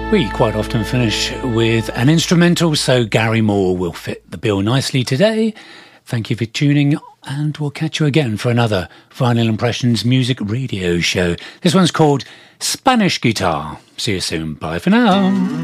We quite often finish with an instrumental, so Gary Moore will fit the bill nicely today. Thank you for tuning, and we'll catch you again for another Vinyl Impressions music radio show. This one's called Spanish Guitar. See you soon. Bye for now.